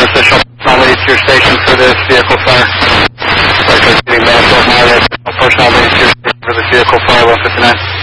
official personnel lead to your station for this vehicle fire. Getting back 12 mileage. Personnel lead to your station for this vehicle fire 159.